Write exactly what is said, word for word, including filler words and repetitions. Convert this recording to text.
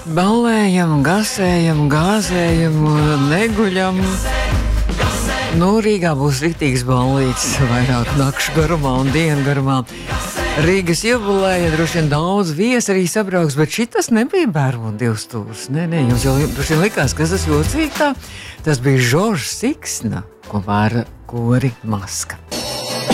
Ballējam, gasējam, gāzējam, neguļam. Nu, Rīgā būs riktīgs ballīts vairāk nakšu garumā un dienu garumā. Rīgas jubileja, droši vien daudz viesi arī sabrauks, bet šitas nebija bērnu divs stūrs. Nē, nē, jums jau droši vien likās, kas tas jocīgi tā. Tas bija Žoržs Siksna, kopā ar kori Maska.